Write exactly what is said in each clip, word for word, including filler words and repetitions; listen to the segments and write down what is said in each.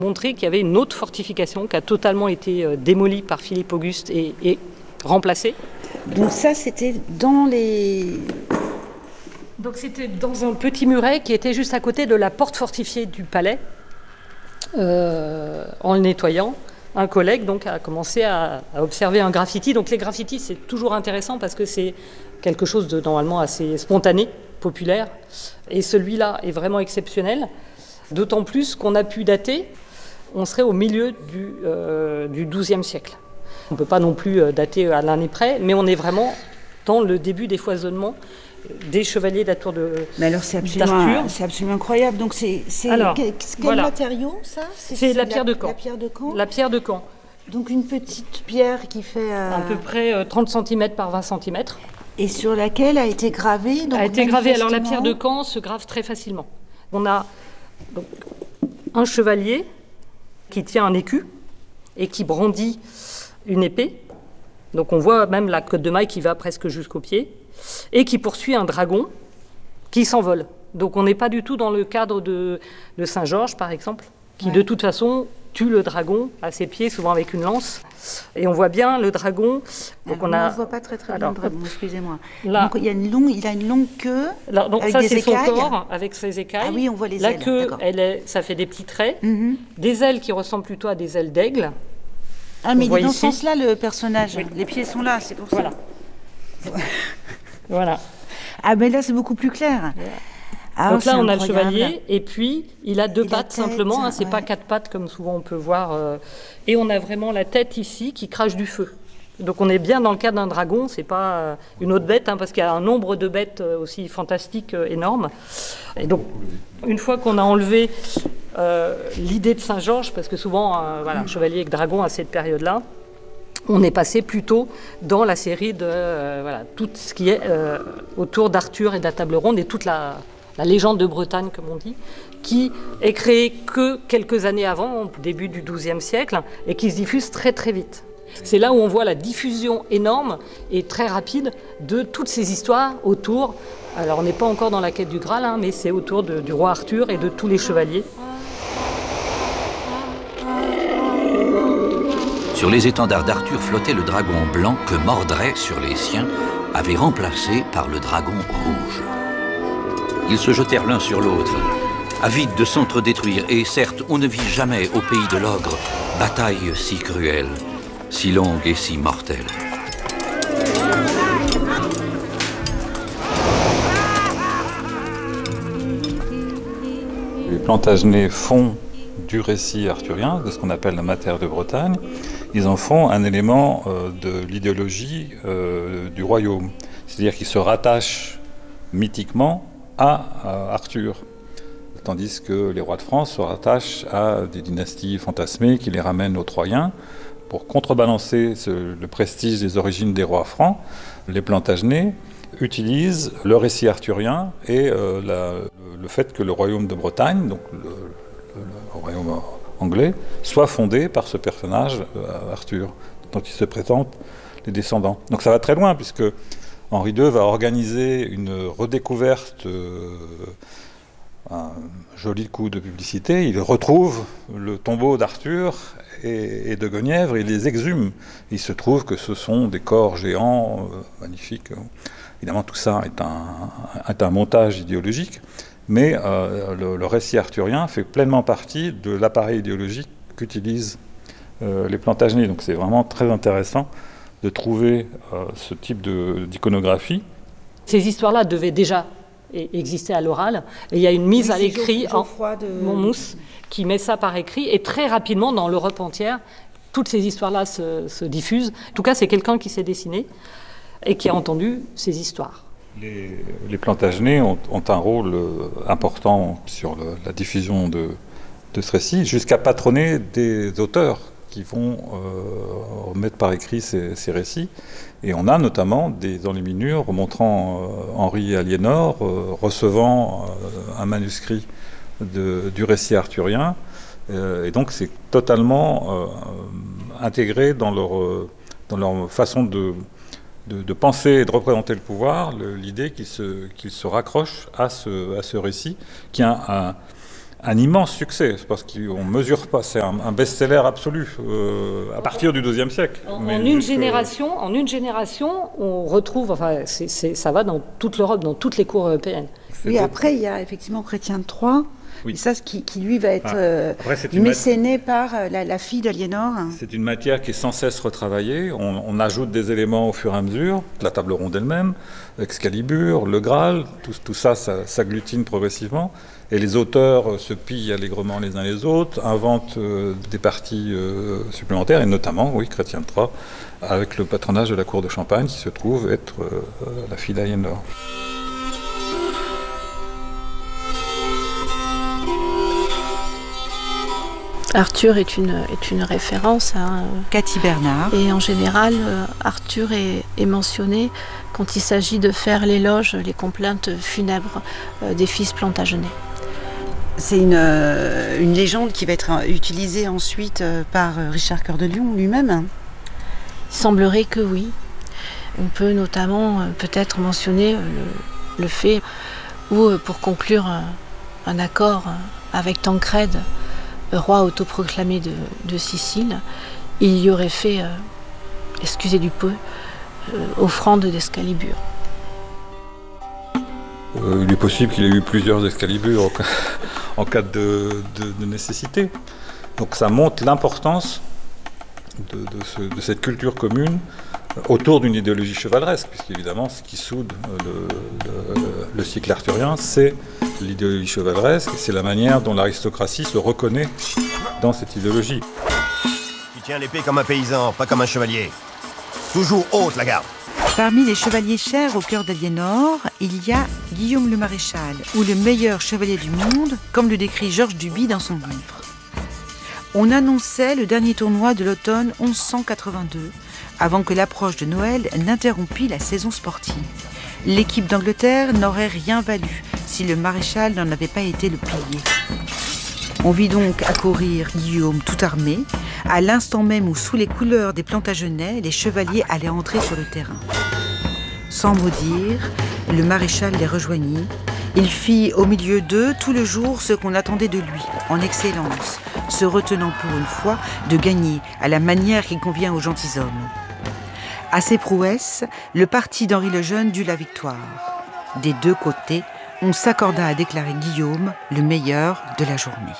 Montrer qu'il y avait une autre fortification qui a totalement été démolie par Philippe Auguste et, et remplacée. Donc ça, c'était dans les... Donc c'était dans un petit muret qui était juste à côté de la porte fortifiée du palais. Euh, en le nettoyant, un collègue donc, a commencé à, à observer un graffiti. Donc les graffitis, c'est toujours intéressant parce que c'est quelque chose de normalement assez spontané, populaire. Et celui-là est vraiment exceptionnel, d'autant plus qu'on a pu dater. On serait au milieu du, euh, du douzième siècle. On ne peut pas non plus dater à l'année près, mais on est vraiment dans le début des foisonnements des chevaliers de la tour de Mais alors c'est absolument, c'est absolument incroyable. Donc c'est, c'est alors, quel, quel voilà. matériau ça C'est, c'est, c'est la, pierre la, de Caen. la pierre de Caen. La pierre de Caen. Donc une petite pierre qui fait... Euh... À peu près euh, trente centimètres par vingt centimètres. Et sur laquelle a été gravée donc, A été gravée. Alors la pierre de Caen se grave très facilement. On a donc, un chevalier qui tient un écu et qui brandit une épée. Donc on voit même la cotte de maille qui va presque jusqu'au pied et qui poursuit un dragon qui s'envole. Donc on n'est pas du tout dans le cadre de, de Saint-Georges, par exemple, qui ouais. de toute façon tue le dragon à ses pieds, souvent avec une lance. Et on voit bien le dragon. Donc Alors, on a... ne voit pas très très bien le dragon, excusez-moi. Là, donc il, y a une longue, il a une longue queue. Là, donc avec ça des c'est écailles. Son corps avec ses écailles. Ah oui, on voit les la ailes. La queue, elle est, ça fait des petits traits. Mm-hmm. Des ailes qui ressemblent plutôt à des ailes d'aigle. Ah mais il est dans ce sens-là le personnage. Oui. Les pieds sont là, c'est pour voilà. ça. Voilà. Ah mais là c'est beaucoup plus clair. Voilà. Ah, Donc là, on incroyable. a le chevalier, et puis il a deux et pattes tête, simplement, hein, c'est ouais. pas quatre pattes comme souvent on peut voir. Euh, et on a vraiment la tête ici qui crache du feu. Donc on est bien dans le cas d'un dragon, c'est pas euh, une autre bête, hein, parce qu'il y a un nombre de bêtes euh, aussi fantastiques, euh, énormes. Et donc, une fois qu'on a enlevé euh, l'idée de Saint-Georges, parce que souvent, euh, voilà, un chevalier avec dragon à cette période-là, on est passé plutôt dans la série de euh, voilà, tout ce qui est euh, autour d'Arthur et de la table ronde et toute la... la légende de Bretagne, comme on dit, qui est créée que quelques années avant, au début du douzième siècle, et qui se diffuse très très vite. C'est là où on voit la diffusion énorme et très rapide de toutes ces histoires autour. Alors on n'est pas encore dans la quête du Graal, hein, mais c'est autour de, du roi Arthur et de tous les chevaliers. Sur les étendards d'Arthur flottait le dragon blanc que Mordred, sur les siens, avait remplacé par le dragon rouge. Ils se jetèrent l'un sur l'autre, avides de s'entre-détruire, et certes, on ne vit jamais au pays de l'ogre bataille si cruelle, si longue et si mortelle. Les Plantagenets font du récit arthurien, de ce qu'on appelle la Mater de Bretagne, ils en font un élément euh, de l'idéologie euh, du royaume. C'est-à-dire qu'ils se rattachent mythiquement à Arthur, tandis que les rois de France se rattachent à des dynasties fantasmées qui les ramènent aux Troyens. Pour contrebalancer ce, le prestige des origines des rois francs, les Plantagenets utilisent le récit arthurien et euh, la, le fait que le royaume de Bretagne, donc le, le, le royaume anglais, soit fondé par ce personnage, euh, Arthur, dont ils se présentent les descendants. Donc ça va très loin, puisque Henri deux va organiser une redécouverte, euh, un joli coup de publicité. Il retrouve le tombeau d'Arthur et, et de Guenièvre, et il les exhume. Il se trouve que ce sont des corps géants, euh, magnifiques. Évidemment, tout ça est un, est un montage idéologique, mais euh, le, le récit arthurien fait pleinement partie de l'appareil idéologique qu'utilisent euh, les Plantagenets. Donc c'est vraiment très intéressant de trouver euh, ce type de, d'iconographie. Ces histoires-là devaient déjà exister à l'oral, et il y a une mise oui, à l'écrit en de... Monmouth qui met ça par écrit, et très rapidement dans l'Europe entière, toutes ces histoires-là se, se diffusent. En tout cas, c'est quelqu'un qui s'est dessiné et qui a entendu ces histoires. Les, les Plantagenets ont, ont un rôle important sur le, la diffusion de, de ce récit, jusqu'à patronner des auteurs qui vont euh, mettre par écrit ces, ces récits. Et on a notamment des enluminures montrant euh, Henri Aliénor euh, recevant euh, un manuscrit de, du récit arthurien. Euh, et donc c'est totalement euh, intégré dans leur, euh, dans leur façon de, de, de penser et de représenter le pouvoir, le, l'idée qu'ils se, qu'ils se raccrochent à ce, à ce récit, qui a un, un immense succès, parce qu'on ne mesure pas, c'est un, un best-seller absolu euh, à partir du deuxième siècle. En, Mais en, une juste, génération, en une génération, on retrouve, enfin, c'est, c'est, ça va dans toute l'Europe, dans toutes les cours européennes. Oui, après, il y a effectivement Chrétien de Troyes, oui. Et ça, ce qui, qui lui va être ah. euh, mécéné mat... par euh, la, la fille d'Aliénor. C'est une matière qui est sans cesse retravaillée. On, on ajoute des éléments au fur et à mesure. La table ronde elle-même, Excalibur, le Graal, tout, tout ça, ça s'agglutine progressivement. Et les auteurs se pillent allègrement les uns les autres, inventent euh, des parties euh, supplémentaires, et notamment, oui, Chrétien de Troyes, avec le patronage de la cour de Champagne, qui se trouve être euh, la fille d'Aliénor. Arthur est une, est une référence. Hein. Cathy Bernard. Et en général, euh, Arthur est, est mentionné quand il s'agit de faire l'éloge, les complaintes funèbres euh, des fils Plantagenets. C'est une, euh, une légende qui va être utilisée ensuite euh, par Richard Cœur de Lion lui-même. Il semblerait que oui. On peut notamment euh, peut-être mentionner euh, le, le fait où, euh, pour conclure un, un accord avec Tancrède, roi autoproclamé de, de Sicile, il y aurait fait, euh, excusez du peu, euh, offrande d'Excalibur. Euh, il est possible qu'il ait eu plusieurs Excaliburs en cas, en cas de, de, de nécessité. Donc ça montre l'importance de, de, ce, de cette culture commune autour d'une idéologie chevaleresque, puisqu'évidemment, ce qui soude le, le, le cycle arthurien, c'est l'idéologie chevaleresque, et c'est la manière dont l'aristocratie se reconnaît dans cette idéologie. Tu tiens l'épée comme un paysan, pas comme un chevalier. Toujours haute la garde. Parmi les chevaliers chers au cœur d'Aliénor, il y a Guillaume le Maréchal, ou le meilleur chevalier du monde, comme le décrit Georges Duby dans son livre. On annonçait le dernier tournoi de l'automne mille cent quatre-vingt-deux, avant que l'approche de Noël n'interrompît la saison sportive. L'équipe d'Angleterre n'aurait rien valu si le maréchal n'en avait pas été le pilier. On vit donc accourir Guillaume tout armé, à l'instant même où, sous les couleurs des Plantagenets, les chevaliers allaient entrer sur le terrain. Sans mot dire, le maréchal les rejoignit. Il fit au milieu d'eux tout le jour ce qu'on attendait de lui, en excellence, se retenant pour une fois de gagner à la manière qui convient aux gentilshommes. À ces prouesses, le parti d'Henri le Jeune dut la victoire. Des deux côtés, on s'accorda à déclarer Guillaume le meilleur de la journée.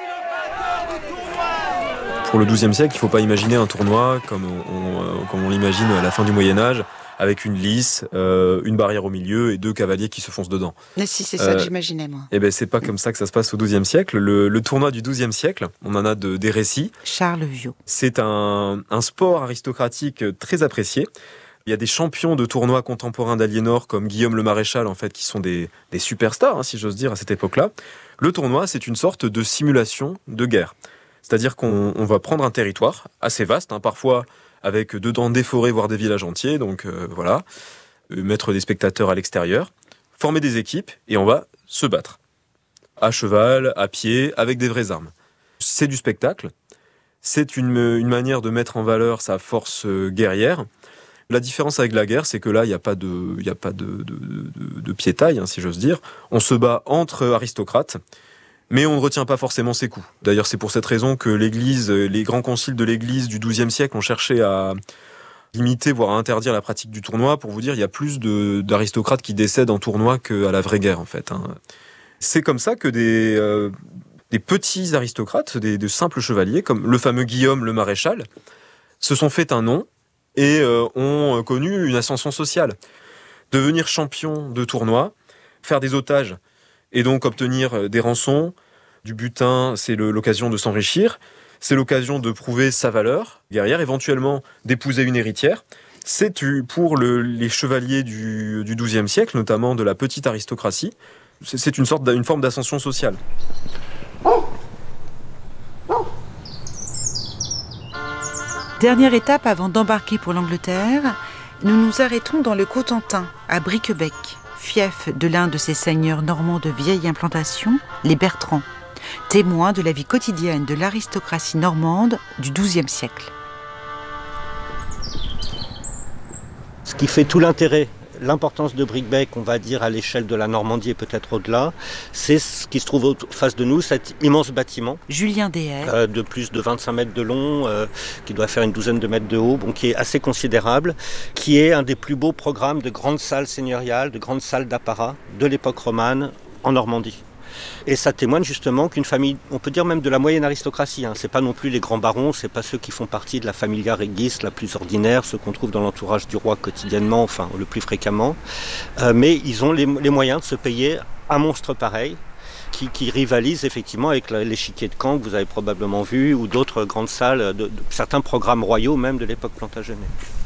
Pour le douzième siècle, il ne faut pas imaginer un tournoi comme on, on, comme on l'imagine à la fin du Moyen-Âge, avec une lice, euh, une barrière au milieu et deux cavaliers qui se foncent dedans. Mais si, c'est ça euh, que j'imaginais, moi. Eh ben, c'est pas comme ça que ça se passe au douzième siècle. Le, le tournoi du douzième siècle, on en a de, des récits. Charles Viau. C'est un, un sport aristocratique très apprécié. Il y a des champions de tournois contemporains d'Aliénor comme Guillaume le Maréchal, en fait, qui sont des, des superstars, hein, si j'ose dire, à cette époque-là. Le tournoi, c'est une sorte de simulation de guerre. C'est-à-dire qu'on on va prendre un territoire assez vaste, hein, parfois avec dedans des forêts, voire des villages entiers, donc euh, voilà, euh, mettre des spectateurs à l'extérieur, former des équipes, et on va se battre. À cheval, à pied, avec des vraies armes. C'est du spectacle, c'est une, une manière de mettre en valeur sa force guerrière. La différence avec la guerre, c'est que là, il n'y a pas de, il n'y a pas de, de, de, de piétaille, hein, si j'ose dire. On se bat entre aristocrates, mais on ne retient pas forcément ses coups. D'ailleurs, c'est pour cette raison que l'Église, les grands conciles de l'Église du douzième siècle ont cherché à limiter, voire à interdire la pratique du tournoi. Pour vous dire, il y a plus de, d'aristocrates qui décèdent en tournoi qu'à la vraie guerre, en fait. Hein. C'est comme ça que des, euh, des petits aristocrates, des, de simples chevaliers, comme le fameux Guillaume le Maréchal, se sont fait un nom et euh, ont connu une ascension sociale. Devenir champion de tournoi, faire des otages, et donc obtenir des rançons, du butin, c'est le, l'occasion de s'enrichir, c'est l'occasion de prouver sa valeur guerrière, éventuellement d'épouser une héritière. C'est pour le, les chevaliers du, du douzième siècle, notamment de la petite aristocratie, c'est, c'est une sorte une forme d'ascension sociale. Dernière étape avant d'embarquer pour l'Angleterre, nous nous arrêtons dans le Cotentin, à Briquebec, fief de l'un de ces seigneurs normands de vieille implantation, les Bertrands, témoins de la vie quotidienne de l'aristocratie normande du douzième siècle. Ce qui fait tout l'intérêt l'importance de Bricbec, on va dire à l'échelle de la Normandie et peut-être au-delà, c'est ce qui se trouve en face de nous, cet immense bâtiment. Julien Deher. Euh, de plus de vingt-cinq mètres de long, euh, qui doit faire une douzaine de mètres de haut, bon, qui est assez considérable, qui est un des plus beaux programmes de grandes salles seigneuriales, de grandes salles d'apparat de l'époque romane en Normandie. Et ça témoigne justement qu'une famille, on peut dire même de la moyenne aristocratie, hein, c'est pas non plus les grands barons, c'est pas ceux qui font partie de la familia regis la plus ordinaire, ceux qu'on trouve dans l'entourage du roi quotidiennement, enfin le plus fréquemment, euh, mais ils ont les, les moyens de se payer un monstre pareil, qui, qui rivalise effectivement avec l'échiquier de Caen que vous avez probablement vu, ou d'autres grandes salles, de, de, certains programmes royaux même de l'époque Plantagenet.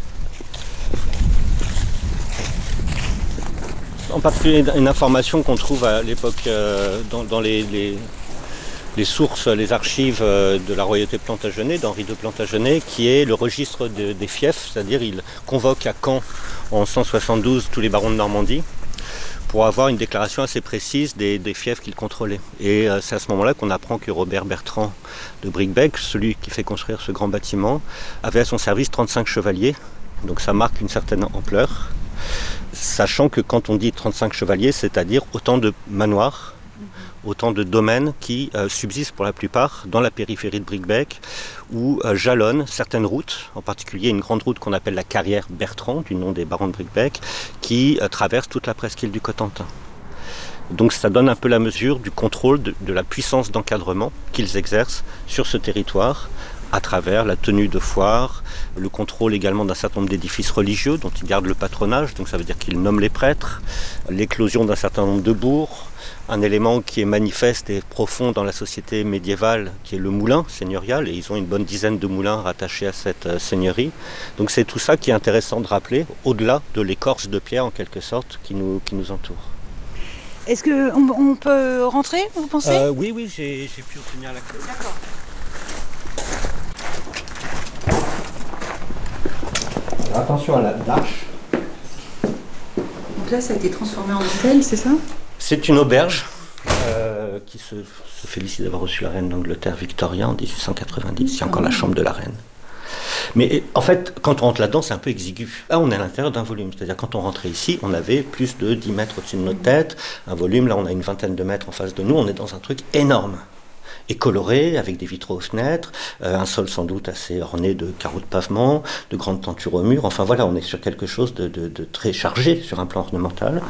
En particulier une information qu'on trouve à l'époque euh, dans, dans les, les, les sources, les archives de la royauté Plantagenet, d'Henri de Plantagenet, qui est le registre de, des fiefs, c'est-à-dire il convoque à Caen en cent soixante-douze tous les barons de Normandie pour avoir une déclaration assez précise des, des fiefs qu'il contrôlait. Et euh, c'est à ce moment-là qu'on apprend que Robert Bertrand de Bricbec, celui qui fait construire ce grand bâtiment, avait à son service trente-cinq chevaliers, donc ça marque une certaine ampleur. Sachant que quand on dit trente-cinq chevaliers, c'est-à-dire autant de manoirs, autant de domaines qui euh, subsistent pour la plupart dans la périphérie de Bricbec, où euh, jalonnent certaines routes, en particulier une grande route qu'on appelle la carrière Bertrand, du nom des barons de Bricbec, qui euh, traverse toute la presqu'île du Cotentin. Donc ça donne un peu la mesure du contrôle, de, de la puissance d'encadrement qu'ils exercent sur ce territoire, à travers la tenue de foires, le contrôle également d'un certain nombre d'édifices religieux dont ils gardent le patronage, donc ça veut dire qu'ils nomment les prêtres, l'éclosion d'un certain nombre de bourgs, un élément qui est manifeste et profond dans la société médiévale qui est le moulin seigneurial, et ils ont une bonne dizaine de moulins rattachés à cette euh, seigneurie. Donc c'est tout ça qui est intéressant de rappeler, au-delà de l'écorce de pierre en quelque sorte qui nous, qui nous entoure. Est-ce qu'on on peut rentrer, vous pensez ? euh, Oui, oui, j'ai, j'ai pu obtenir la clé. D'accord. Attention à la l'arche. Donc là, ça a été transformé en hôtel, c'est ça ? C'est une auberge euh, qui se, se félicite d'avoir reçu la reine d'Angleterre Victoria en dix-huit cent quatre-vingt-dix. Il y a encore la chambre de la reine. Mais en fait, quand on rentre là-dedans, c'est un peu exigu. Là, on est à l'intérieur d'un volume. C'est-à-dire, quand on rentrait ici, on avait plus de dix mètres au-dessus de notre tête. Un volume, là, on a une vingtaine de mètres en face de nous. On est dans un truc énorme. Et coloré, avec des vitraux aux fenêtres, euh, un sol sans doute assez orné de carreaux de pavement, de grandes tentures au mur. Enfin voilà, on est sur quelque chose de, de, de très chargé sur un plan ornemental.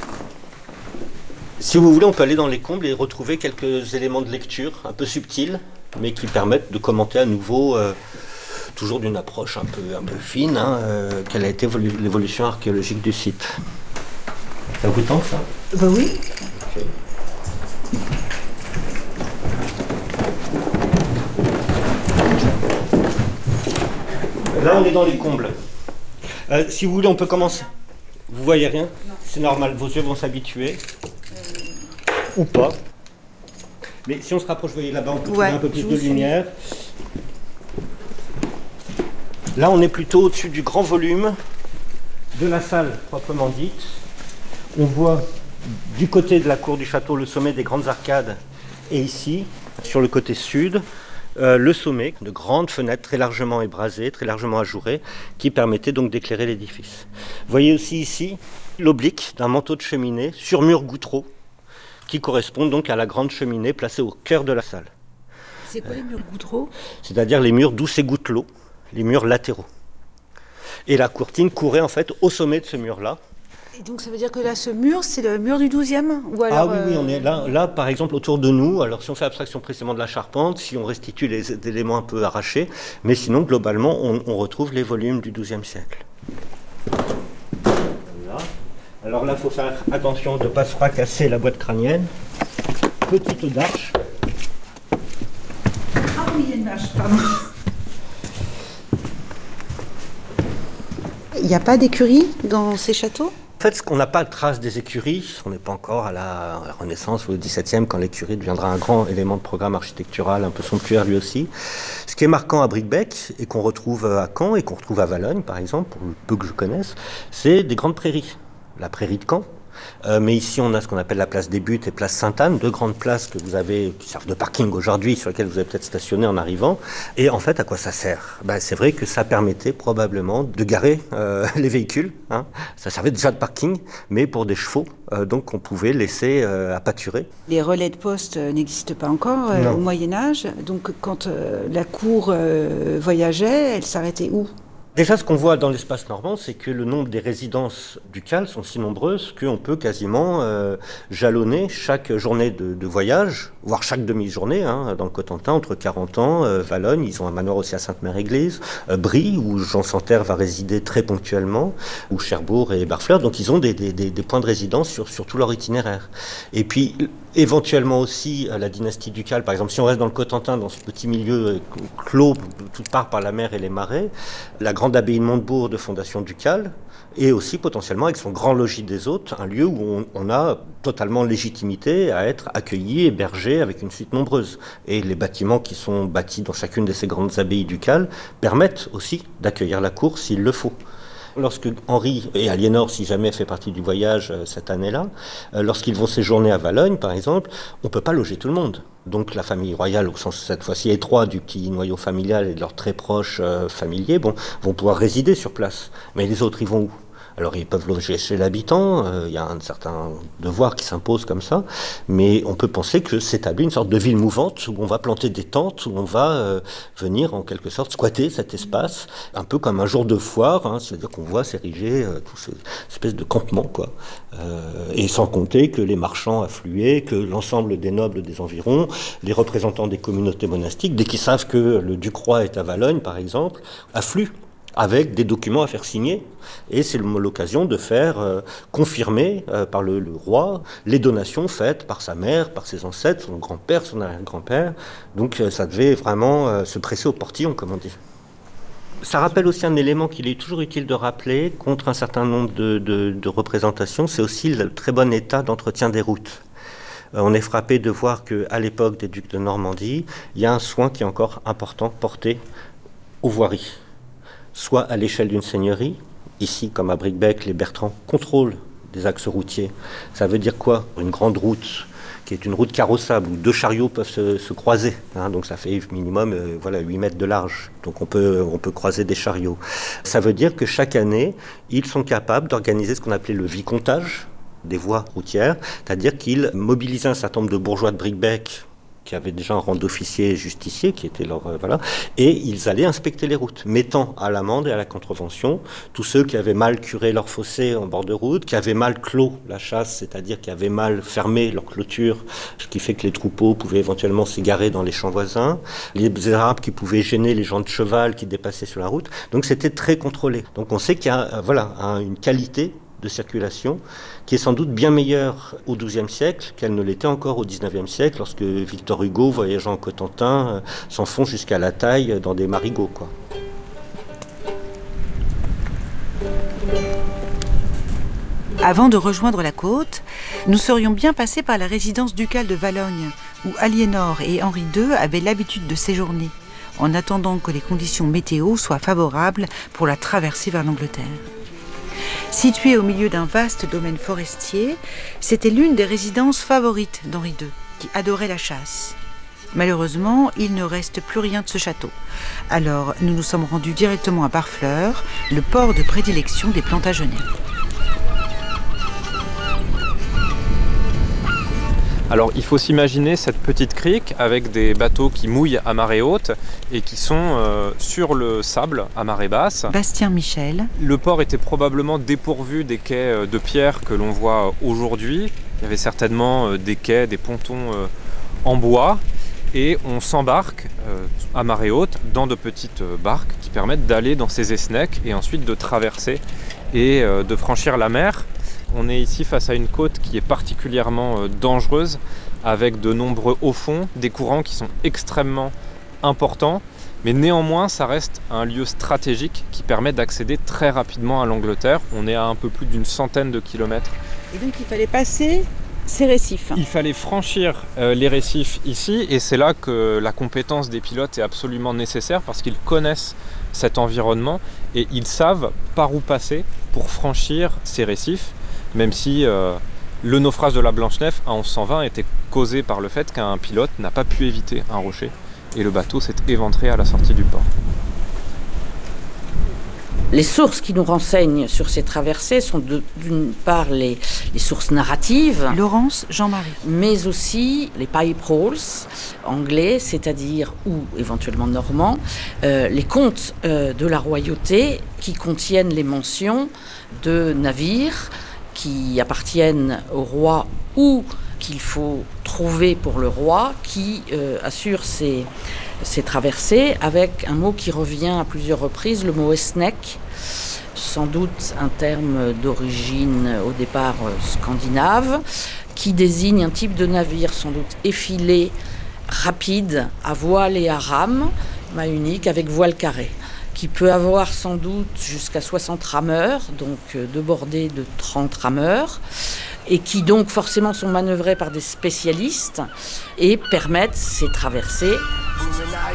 Si vous voulez, on peut aller dans les combles et retrouver quelques éléments de lecture un peu subtils, mais qui permettent de commenter à nouveau, euh, toujours d'une approche un peu, un peu fine, hein, euh, quelle a été l'évolution archéologique du site. Ça vous tente, ça ? Bah oui. Okay. Là, on est dans les combles. Euh, si vous voulez, on peut commencer. Vous voyez rien ? C'est normal, vos yeux vont s'habituer. Ou pas. Mais si on se rapproche, vous voyez là-bas, on peut ouais, trouver un peu plus de lumière. Là, on est plutôt au-dessus du grand volume de la salle proprement dite. On voit du côté de la cour du château le sommet des grandes arcades. Et ici, sur le côté sud, Euh, le sommet, de grandes fenêtres très largement ébrasées, très largement ajourées, qui permettaient donc d'éclairer l'édifice. Vous voyez aussi ici l'oblique d'un manteau de cheminée sur mur goutreau, qui correspond donc à la grande cheminée placée au cœur de la salle. C'est quoi les murs goutreaux ? C'est-à-dire les murs d'où s'égoutte l'eau, les murs latéraux. Et la courtine courait en fait au sommet de ce mur-là. Et donc ça veut dire que là, ce mur, c'est le mur du douzième ou alors, Ah oui, oui, euh... on est là, là, par exemple, autour de nous. Alors, si on fait abstraction précisément de la charpente, si on restitue les éléments un peu arrachés, mais sinon, globalement, on, on retrouve les volumes du douzième siècle. Voilà. Alors là, il faut faire attention de ne pas se fracasser la boîte crânienne. Petite arche. Ah oui, il y a une arche, pardon. Il n'y a pas d'écurie dans ces châteaux ? En fait, on n'a pas de trace des écuries, on n'est pas encore à la Renaissance ou au dix-septième, quand l'écurie deviendra un grand élément de programme architectural, un peu somptuaire lui aussi. Ce qui est marquant à Bricbec, et qu'on retrouve à Caen, et qu'on retrouve à Valognes, par exemple, pour le peu que je connaisse, c'est des grandes prairies. La prairie de Caen, Euh, mais ici, on a ce qu'on appelle la place des Buttes et place Sainte-Anne, deux grandes places que vous avez, qui servent de parking aujourd'hui, sur lesquelles vous avez peut-être stationné en arrivant. Et en fait, à quoi ça sert? Ben, c'est vrai que ça permettait probablement de garer euh, les véhicules. Hein. Ça servait déjà de parking, mais pour des chevaux, euh, donc on pouvait laisser euh, à pâturer. Les relais de poste euh, n'existent pas encore euh, au Moyen-Âge. Donc quand euh, la cour euh, voyageait, elle s'arrêtait où? Déjà, ce qu'on voit dans l'espace normand, c'est que le nombre des résidences ducales sont si nombreuses qu'on peut quasiment euh, jalonner chaque journée de, de voyage, voire chaque demi-journée. Hein, dans le Cotentin, entre quarante ans, euh, Valognes, ils ont un manoir aussi à Sainte-Mère-Église, euh, Brie, où Jean Santerre va résider très ponctuellement, ou Cherbourg et Barfleur. Donc ils ont des, des, des, des points de résidence sur, sur tout leur itinéraire. Et puis, éventuellement aussi, la dynastie ducale, par exemple, si on reste dans le Cotentin, dans ce petit milieu clos, toute part par la mer et les marais, la grande abbaye de Montebourg de fondation ducale, et aussi potentiellement avec son grand logis des hôtes, un lieu où on, on a totalement légitimité à être accueilli, hébergé avec une suite nombreuse. Et les bâtiments qui sont bâtis dans chacune de ces grandes abbayes ducales permettent aussi d'accueillir la cour s'il le faut. Lorsque Henri et Aliénor, si jamais fait partie du voyage euh, cette année-là, euh, lorsqu'ils vont séjourner à Valognes, par exemple, on ne peut pas loger tout le monde. Donc la famille royale, au sens cette fois-ci étroit du petit noyau familial et de leurs très proches euh, familiers, bon, vont pouvoir résider sur place. Mais les autres, ils vont où ? Alors ils peuvent loger chez l'habitant, il euh, y a un certain devoir qui s'impose comme ça, mais on peut penser que s'établit une sorte de ville mouvante où on va planter des tentes, où on va euh, venir en quelque sorte squatter cet espace, un peu comme un jour de foire, hein, c'est-à-dire qu'on voit s'ériger euh, tous ces espèces de campements, quoi. Euh, et sans compter que les marchands affluaient, que l'ensemble des nobles des environs, les représentants des communautés monastiques, dès qu'ils savent que le Ducroi est à Valognes, par exemple, affluent avec des documents à faire signer. Et c'est l'occasion de faire euh, confirmer euh, par le, le roi les donations faites par sa mère, par ses ancêtres, son grand-père, son arrière-grand-père. Donc euh, ça devait vraiment euh, se presser au portillon, comme on dit. Ça rappelle aussi un élément qu'il est toujours utile de rappeler contre un certain nombre de, de, de représentations, c'est aussi le très bon état d'entretien des routes. Euh, on est frappé de voir qu'à l'époque des ducs de Normandie, il y a un soin qui est encore important porté aux voiries. Soit à l'échelle d'une seigneurie, ici comme à Bricbec, les Bertrands contrôlent des axes routiers. Ça veut dire quoi? Une grande route, qui est une route carrossable, où deux chariots peuvent se, se croiser, hein, donc ça fait minimum euh, voilà, huit mètres de large, donc on peut, on peut croiser des chariots. Ça veut dire que chaque année, ils sont capables d'organiser ce qu'on appelait le vicomtage des voies routières, c'est-à-dire qu'ils mobilisaient un certain nombre de bourgeois de Bricbec, qui avaient déjà un rang d'officier et justicier, qui était leur... Euh, voilà, et ils allaient inspecter les routes, mettant à l'amende et à la contrevention tous ceux qui avaient mal curé leur fossé en bord de route, qui avaient mal clos la chasse, c'est-à-dire qui avaient mal fermé leur clôture, ce qui fait que les troupeaux pouvaient éventuellement s'égarer dans les champs voisins, les arbres qui pouvaient gêner les gens de cheval qui dépassaient sur la route. Donc c'était très contrôlé. Donc on sait qu'il y a euh, voilà, un, une qualité de circulation qui est sans doute bien meilleure au douzième siècle qu'elle ne l'était encore au dix-neuvième siècle, lorsque Victor Hugo, voyageant en Cotentin, euh, s'enfonce jusqu'à la taille dans des marigots, quoi. Avant de rejoindre la côte, nous serions bien passés par la résidence ducale de Valognes, où Aliénor et Henri deux avaient l'habitude de séjourner, en attendant que les conditions météo soient favorables pour la traversée vers l'Angleterre. Située au milieu d'un vaste domaine forestier, c'était l'une des résidences favorites d'Henri deux, qui adorait la chasse. Malheureusement, il ne reste plus rien de ce château. Alors, nous nous sommes rendus directement à Barfleur, le port de prédilection des Plantagenets. Alors il faut s'imaginer cette petite crique avec des bateaux qui mouillent à marée haute et qui sont euh, sur le sable à marée basse. Bastien Michel. Le port était probablement dépourvu des quais de pierre que l'on voit aujourd'hui. Il y avait certainement des quais, des pontons euh, en bois et on s'embarque euh, à marée haute dans de petites barques qui permettent d'aller dans ces esnecks et ensuite de traverser et euh, de franchir la mer. On est ici face à une côte qui est particulièrement dangereuse, avec de nombreux hauts fonds, des courants qui sont extrêmement importants, mais néanmoins ça reste un lieu stratégique qui permet d'accéder très rapidement à l'Angleterre. On est à un peu plus d'une centaine de kilomètres. Et donc il fallait passer ces récifs. Il fallait franchir euh, les récifs ici, et c'est là que la compétence des pilotes est absolument nécessaire, parce qu'ils connaissent cet environnement et ils savent par où passer pour franchir ces récifs. même si euh, le naufrage de la Blanche-Nef en onze cent vingt était causé par le fait qu'un pilote n'a pas pu éviter un rocher et le bateau s'est éventré à la sortie du port. Les sources qui nous renseignent sur ces traversées sont de, d'une part les, les sources narratives, Laurence Jean-Marie, mais aussi les pipe rolls anglais, c'est-à-dire ou éventuellement normands, euh, les contes euh, de la royauté qui contiennent les mentions de navires qui appartiennent au roi ou qu'il faut trouver pour le roi, qui euh, assure ces, ces traversées avec un mot qui revient à plusieurs reprises, le mot esnek, sans doute un terme d'origine au départ euh, scandinave, qui désigne un type de navire sans doute effilé, rapide, à voile et à rame, mât unique avec voile carré, qui peut avoir sans doute jusqu'à soixante rameurs, donc euh, deux bordées de trente rameurs, et qui donc forcément sont manœuvrés par des spécialistes et permettent ces traversées.